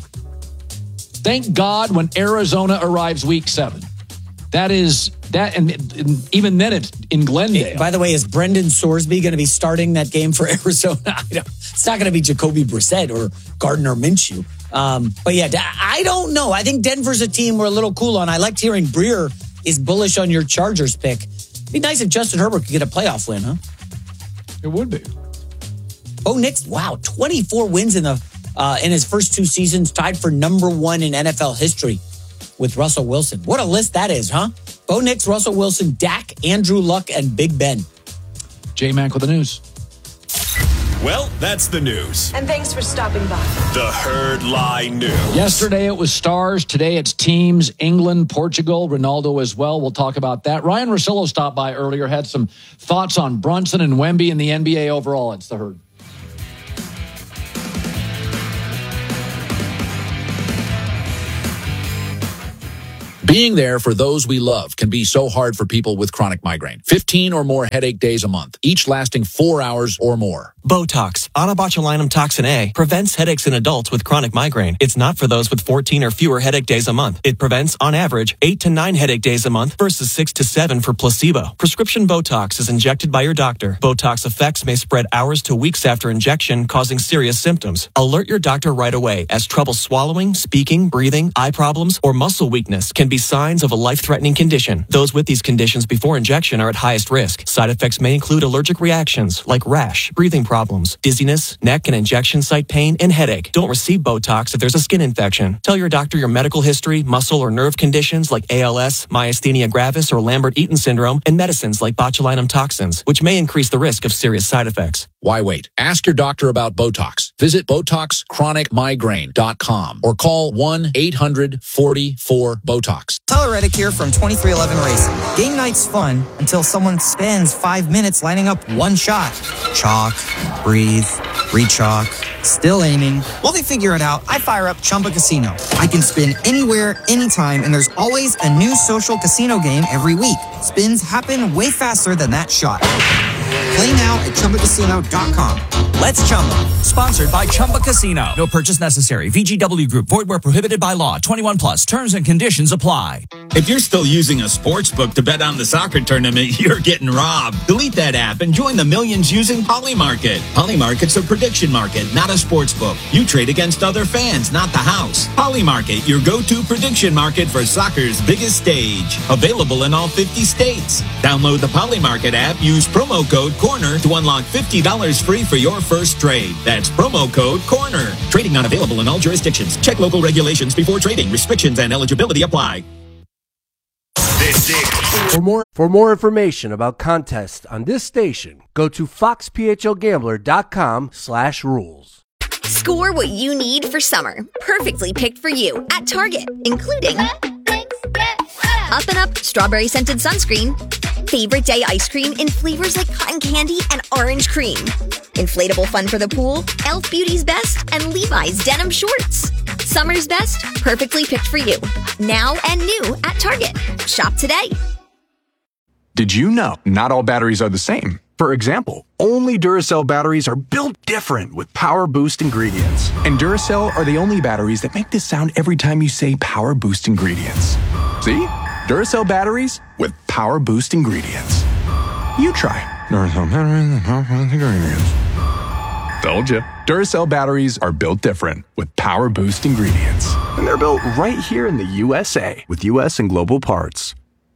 Thank God when Arizona arrives week seven. That is that, and, and even then it's in Glendale. By the way, is Brendan Sorsby going to be starting that game for Arizona? I don't, it's not going to be Jacoby Brissett or Gardner Minshew. Um, but yeah, I don't know. I think Denver's a team we're a little cool on. I liked hearing Breer is bullish on your Chargers pick. It'd be nice if Justin Herbert could get a playoff win, huh? It would be. Bo Nix, wow, twenty-four wins in the uh, in his first two seasons, tied for number one in N F L history with Russell Wilson. What a list that is, huh? Bo Nix, Russell Wilson, Dak, Andrew Luck, and Big Ben. J-Mac with the news. Well, that's the news. And thanks for stopping by. The Herd Lie News. Yesterday it was stars. Today it's teams. England, Portugal, Ronaldo as well. We'll talk about that. Ryan Russillo stopped by earlier, had some thoughts on Brunson and Wemby and the N B A overall. It's the Herd. Being there for those we love can be so hard for people with chronic migraine. fifteen or more headache days a month, each lasting four hours or more. Botox, onabotulinum toxin A, prevents headaches in adults with chronic migraine. It's not for those with fourteen or fewer headache days a month. It prevents, on average, eight to nine headache days a month versus six to seven for placebo. Prescription Botox is injected by your doctor. Botox effects may spread hours to weeks after injection, causing serious symptoms. Alert your doctor right away, as trouble swallowing, speaking, breathing, eye problems, or muscle weakness can be signs of a life-threatening condition. Those with these conditions before injection are at highest risk. Side effects may include allergic reactions like rash, breathing problems, dizziness, neck and injection site pain, and headache. Don't receive Botox if there's a skin infection. Tell your doctor your medical history, muscle or nerve conditions like A L S, myasthenia gravis, or Lambert-Eaton syndrome, and medicines like botulinum toxins, which may increase the risk of serious side effects. Why wait? Ask your doctor about Botox. Visit Botox Chronic Migraine dot com or call one eight hundred forty-four BOTOX. Tyler Reddick here from twenty-three eleven Racing. Game night's fun until someone spends five minutes lining up one shot. Chalk, breathe, re-chalk, still aiming. While they figure it out, I fire up Chumba Casino. I can spin anywhere, anytime, and there's always a new social casino game every week. Spins happen way faster than that shot. Play now at Chumba Casino dot com. Let's Chumba. Sponsored by Chumba Casino. No purchase necessary. V G W Group. Void where prohibited by law. twenty-one plus. Terms and conditions apply. If you're still using a sports book to bet on the soccer tournament, you're getting robbed. Delete that app and join the millions using Polymarket. Polymarket's a prediction market, not a sports book. You trade against other fans, not the house. Polymarket, your go-to prediction market for soccer's biggest stage. Available in all fifty states. Download the Polymarket app. Use promo code CORNER to unlock fifty dollars free for your first trade. That's promo code CORNER. Trading not available in all jurisdictions. Check local regulations before trading. Restrictions and eligibility apply. This is For more for more information about contests on this station, go to fox p h l gambler dot com slash rules. Score what you need for summer, perfectly picked for you at Target, including Up and Up strawberry scented sunscreen, favorite day ice cream in flavors like cotton candy and orange cream, inflatable fun for the pool, e l f Beauty's Best, and Levi's denim shorts. Summer's best, perfectly picked for you. Now and new at Target. Shop today. Did you know not all batteries are the same? For example, only Duracell batteries are built different with Power Boost ingredients. And Duracell are the only batteries that make this sound every time you say Power Boost ingredients. See? Duracell batteries with Power Boost ingredients. You try. Duracell batteries with Power Boost ingredients. Told you. Duracell batteries are built different with Power Boost ingredients. And they're built right here in the U S A with U S and global parts.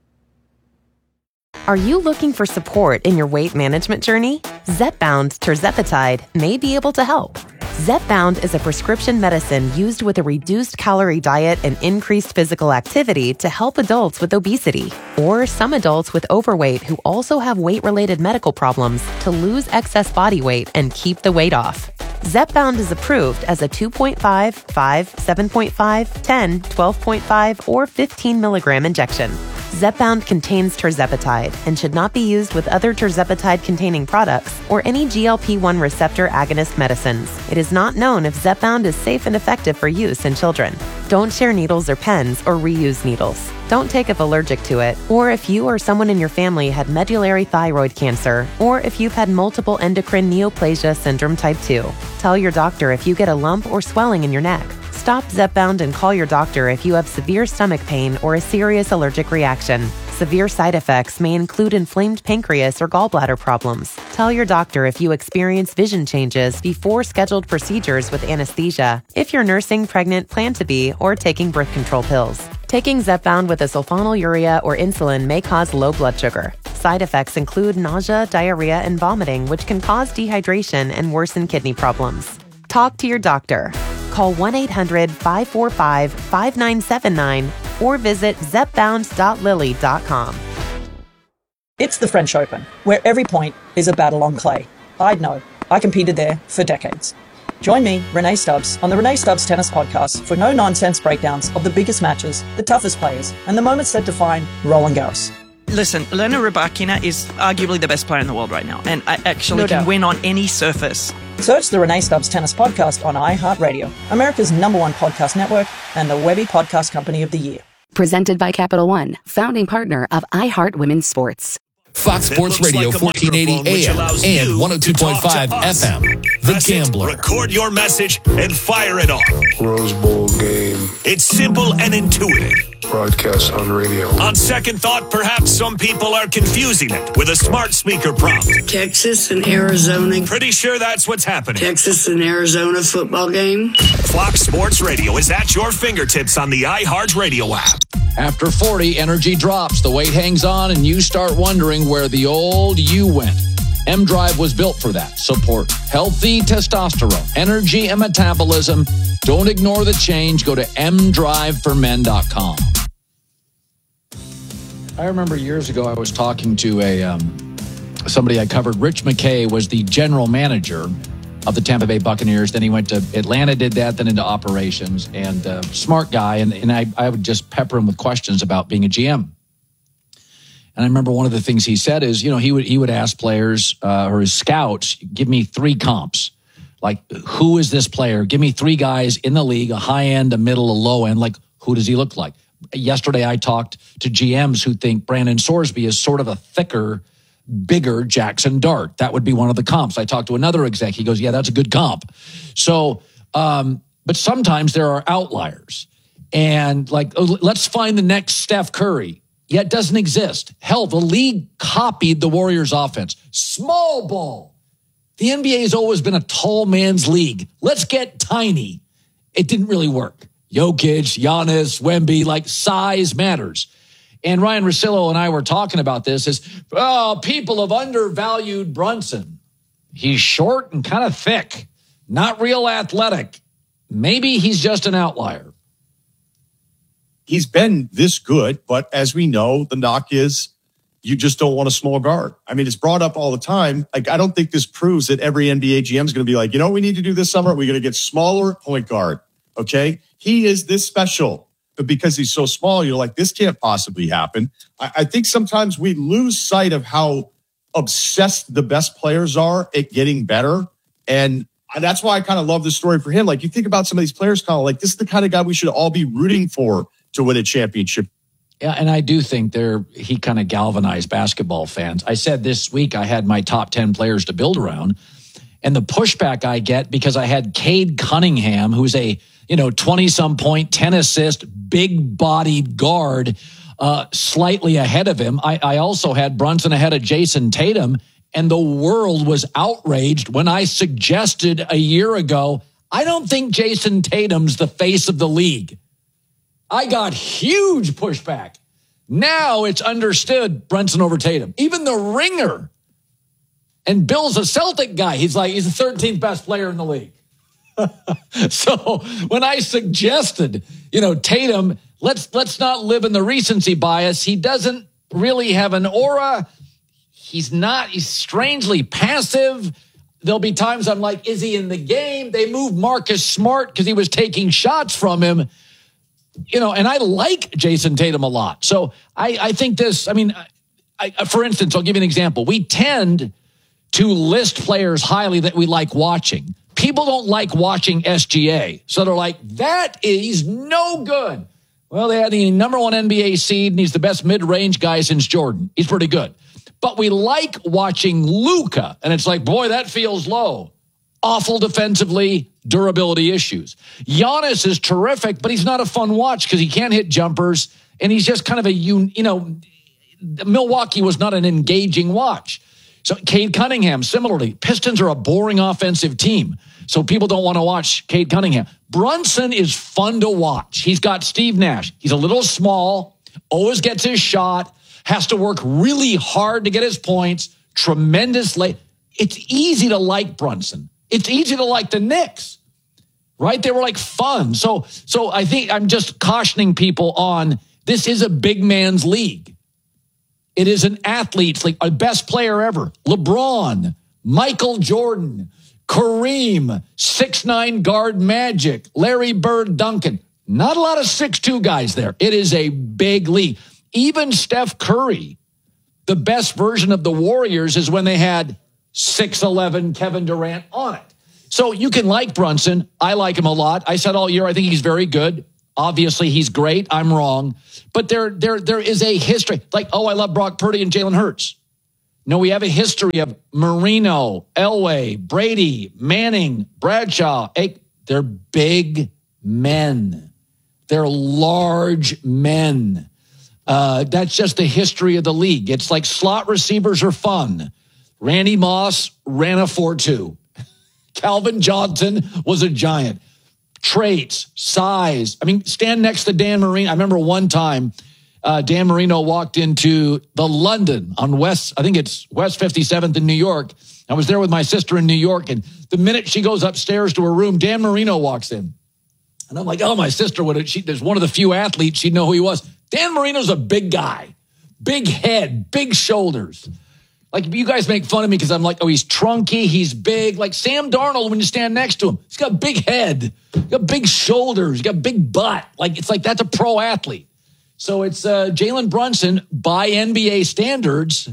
Are you looking for support in your weight management journey? Zepbound Tirzepatide may be able to help. Zepbound is a prescription medicine used with a reduced calorie diet and increased physical activity to help adults with obesity or some adults with overweight who also have weight-related medical problems to lose excess body weight and keep the weight off. Zepbound is approved as a two point five, five, seven point five, ten, twelve point five, or fifteen milligram injection. Zepbound contains tirzepatide and should not be used with other tirzepatide-containing products or any G L P one receptor agonist medicines. It is not known if Zepbound is safe and effective for use in children. Don't share needles or pens or reuse needles. Don't take if allergic to it, or if you or someone in your family had medullary thyroid cancer, or if you've had multiple endocrine neoplasia syndrome type two. Tell your doctor if you get a lump or swelling in your neck. Stop Zepbound and call your doctor if you have severe stomach pain or a serious allergic reaction. Severe side effects may include inflamed pancreas or gallbladder problems. Tell your doctor if you experience vision changes before scheduled procedures with anesthesia, if you're nursing, pregnant, plan to be, or taking birth control pills. Taking Zepbound with a sulfonylurea or insulin may cause low blood sugar. Side effects include nausea, diarrhea, and vomiting, which can cause dehydration and worsen kidney problems. Talk to your doctor. Call one eight hundred, five four five, five nine seven nine or visit zep bound dot lily dot com. It's the French Open, where every point is a battle on clay. I'd know. I competed there for decades. Join me, Renee Stubbs, on the Renee Stubbs Tennis Podcast for no-nonsense breakdowns of the biggest matches, the toughest players, and the moments that define Roland Garros. Listen, Elena Rybakina is arguably the best player in the world right now, and I actually No can doubt. win on any surface. Search the Renee Stubbs Tennis Podcast on iHeartRadio, America's number one podcast network and the Webby Podcast Company of the Year. Presented by Capital One, founding partner of iHeart Women's Sports. Fox Sports Radio, fourteen eighty A M and one oh two point five F M. The Gambler. Record your message and fire it off. Rose Bowl game. It's simple and intuitive. Broadcast on radio. On second thought, perhaps some people are confusing it with a smart speaker prompt. Texas and Arizona. Pretty sure that's what's happening. Texas and Arizona football game. Fox Sports Radio is at your fingertips on the iHeart Radio app. After forty, energy drops, the weight hangs on, and you start wondering where the old you went. M-Drive was built for that. Support healthy testosterone, energy, and metabolism. Don't ignore the change. Go to m drive for men dot com. I remember years ago I was talking to a um, somebody I covered. Rich McKay was the general manager of the Tampa Bay Buccaneers. Then he went to Atlanta, did that, then into operations, and uh, smart guy. And, and I, I would just pepper him with questions about being a G M. And I remember one of the things he said is, you know, he would he would ask players uh, or his scouts, give me three comps. Like, who is this player? Give me three guys in the league, a high end, a middle, a low end. Like, who does he look like? Yesterday, I talked to G Ms who think Brandon Sorsby is sort of a thicker, bigger Jackson Dart. That would be one of the comps. I talked to another exec. He goes, yeah, that's a good comp. So, um, but sometimes there are outliers. And like, oh, let's find the next Steph Curry. Yeah, it doesn't exist. Hell, the league copied the Warriors offense. Small ball. The N B A has always been a tall man's league. Let's get tiny. It didn't really work. Jokic, Giannis, Wemby, like size matters. And Ryan Russillo and I were talking about this is, oh, people have undervalued Brunson. He's short and kind of thick, not real athletic. Maybe he's just an outlier. He's been this good, but as we know, the knock is you just don't want a small guard. I mean, it's brought up all the time. Like, I don't think this proves that every N B A G M is going to be like, you know what we need to do this summer? We're going to get smaller point guard. Okay. He is this special, but because he's so small, you're like, this can't possibly happen. I, I think sometimes we lose sight of how obsessed the best players are at getting better. And that's why I kind of love this story for him. Like, you think about some of these players, kind of like, this is the kind of guy we should all be rooting for to win a championship. Yeah, and I do think there he kind of galvanized basketball fans. I said this week I had my top ten players to build around, and the pushback I get because I had Cade Cunningham, who's a you know twenty-some point, ten assist, big-bodied guard, uh, slightly ahead of him. I, I also had Brunson ahead of Jason Tatum, and the world was outraged when I suggested a year ago, I don't think Jason Tatum's the face of the league. I got huge pushback. Now it's understood Brunson over Tatum. Even the Ringer. And Bill's a Celtic guy. He's like, he's the thirteenth best player in the league. So when I suggested, you know, Tatum, let's let's not live in the recency bias. He doesn't really have an aura. He's not, he's strangely passive. There'll be times I'm like, is he in the game? They moved Marcus Smart because he was taking shots from him. You know, and I like Jason Tatum a lot. So I, I think this, I mean, I, I, for instance, I'll give you an example. We tend to list players highly that we like watching. People don't like watching S G A. So they're like, that is no good. Well, they had the number one N B A seed, and he's the best mid-range guy since Jordan. He's pretty good. But we like watching Luka, and it's like, boy, that feels low. Awful defensively, durability issues. Giannis is terrific, but he's not a fun watch because he can't hit jumpers, and he's just kind of a, you know, Milwaukee was not an engaging watch. So Cade Cunningham, similarly, Pistons are a boring offensive team, so people don't want to watch Cade Cunningham. Brunson is fun to watch. He's got Steve Nash. He's a little small, always gets his shot, has to work really hard to get his points, tremendous late. It's easy to like Brunson. It's easy to like the Knicks. right? They were like fun. So, so I think I'm just cautioning people on this is a big man's league. It is an athlete's league, a best player ever. LeBron, Michael Jordan, Kareem, six nine guard Magic, Larry Bird, Duncan. Not a lot of six two guys there. It is a big league. Even Steph Curry, the best version of the Warriors is when they had six eleven Kevin Durant on it. So you can like Brunson. I like him a lot. I said all year I think he's very good. Obviously, he's great. I'm wrong. But there, there, there is a history. Like, oh, I love Brock Purdy and Jalen Hurts. No, we have a history of Marino, Elway, Brady, Manning, Bradshaw. They're big men. They're large men. Uh, that's just the history of the league. It's like slot receivers are fun. Randy Moss ran a four two. Calvin Johnson was a giant. Traits, size. I mean, stand next to Dan Marino. I remember one time uh, Dan Marino walked into the London on West, I think it's West fifty-seventh in New York. I was there with my sister in New York, and the minute she goes upstairs to her room, Dan Marino walks in. And I'm like, oh, my sister would have, she, there's one of the few athletes, she'd know who he was. Dan Marino's a big guy, big head, big shoulders. Like, you guys make fun of me because I'm like, oh, he's trunky, he's big. Like Sam Darnold, when you stand next to him, he's got a big head, he's got big shoulders, he's got a big butt. Like, it's like that's a pro athlete. So it's uh, Jalen Brunson, by N B A standards,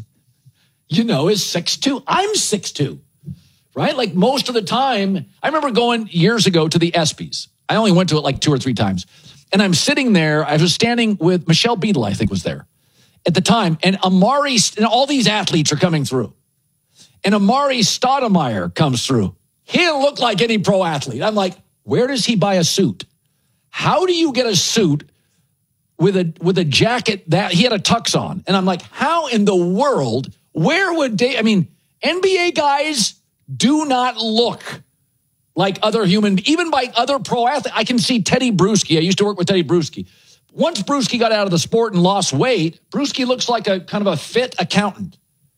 you know, is six two. I'm six two, right? Like most of the time, I remember going years ago to the ESPYs. I only went to it like two or three times. And I'm sitting there, I was standing with Michelle Beadle, I think was there at the time, and Amari, and all these athletes are coming through. And Amari Stoudemire comes through. He didn't look like any pro athlete. I'm like, where does he buy a suit? How do you get a suit with a with a jacket that he had a tux on? And I'm like, how in the world, where would they, I mean, N B A guys do not look like other human, even by other pro athletes. I can see Teddy Bruschi. I used to work with Teddy Bruschi. Once Bruschi got out of the sport and lost weight, Bruschi looks like a kind of a fit accountant.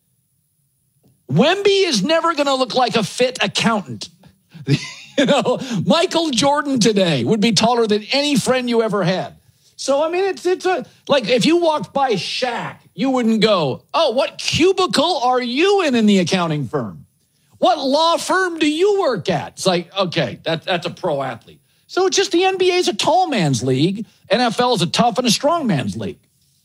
Wemby is never going to look like a fit accountant. You know, Michael Jordan today would be taller than any friend you ever had. So, I mean, it's it's a, like if you walked by Shaq, you wouldn't go, oh, what cubicle are you in in the accounting firm? What law firm do you work at? It's like, okay, that, that's a pro athlete. So it's just the N B A is a tall man's league. N F L is a tough and a strong man's league.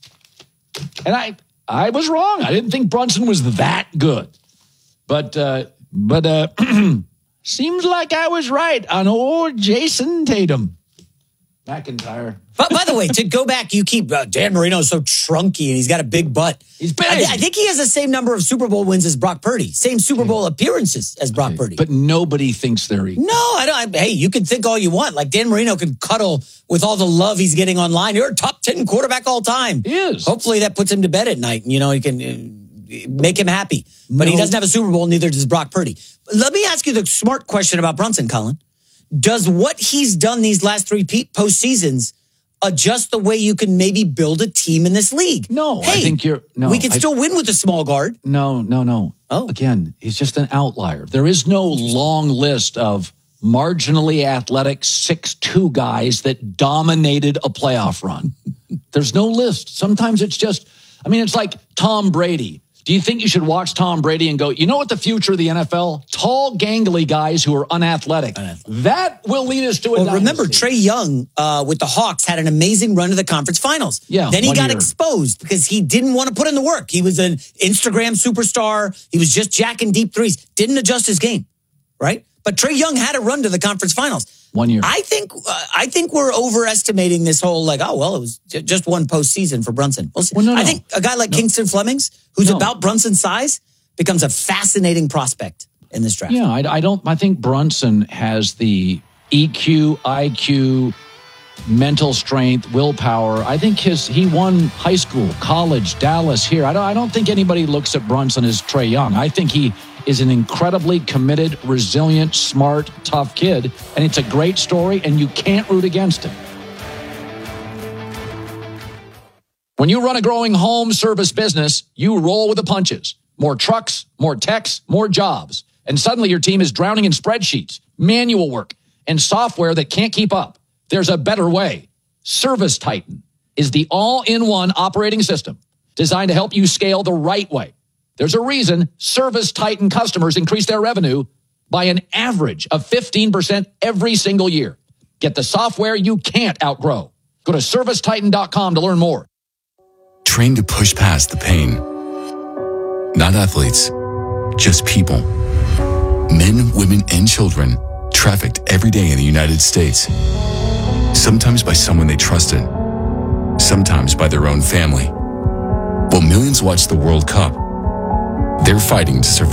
And I I was wrong. I didn't think Brunson was that good. But, uh, but uh, seems like I was right on old Jason Tatum. McIntyre. But by the way, to go back, you keep uh, Dan Marino's so trunky and he's got a big butt. He's big. I, th- I think he has the same number of Super Bowl wins as Brock Purdy, same Super Bowl appearances as Brock Purdy. But nobody thinks they're equal. No, I don't. I, hey, you can think all you want. Like Dan Marino can cuddle with all the love he's getting online. You're a top ten quarterback all time. He is. Hopefully that puts him to bed at night. You know, he can uh, make him happy. But No. he doesn't have a Super Bowl. Neither does Brock Purdy. Let me ask you the smart question about Brunson, Colin. Does what he's done these last three pe- postseasons adjust the way you can maybe build a team in this league? No, hey, I think you're no. we can I, still win with a small guard. No, no, no. Oh, again, he's just an outlier. There is no long list of marginally athletic six two guys that dominated a playoff run. There's no list. Sometimes it's just, I mean, it's like Tom Brady. Do you think you should watch Tom Brady and go, you know what the future of the N F L? Tall, gangly guys who are unathletic. That will lead us to a Well, dynasty. remember, Trey Young uh, with the Hawks had an amazing run to the conference finals. Yeah, Then he one got year. exposed because he didn't want to put in the work. He was an Instagram superstar. He was just jacking deep threes. Didn't adjust his game, right? But Trey Young had a run to the conference finals. One year. I think uh, I think we're overestimating this whole like, oh, well, it was j- just one postseason for Brunson. We'll see. Well, no, no. I think a guy like Kingston Flemings, who's No. about Brunson's size, becomes a fascinating prospect in this draft. Yeah, I, I don't. I think Brunson has the E Q, I Q, mental strength, willpower. I think his he won high school, college, Dallas. Here, I don't. I don't think anybody looks at Brunson as Trey Young. I think he is an incredibly committed, resilient, smart, tough kid, and it's a great story. And you can't root against him. When you run a growing home service business, you roll with the punches. More trucks, more techs, more jobs. And suddenly your team is drowning in spreadsheets, manual work, and software that can't keep up. There's a better way. Service Titan is the all-in-one operating system designed to help you scale the right way. There's a reason Service Titan customers increase their revenue by an average of fifteen percent every single year. Get the software you can't outgrow. Go to service titan dot com to learn more. Train to push past the pain. Not athletes, just people. Men, women, and children trafficked every day in the United States. Sometimes by someone they trusted. Sometimes by their own family. While millions watch the World Cup, they're fighting to survive.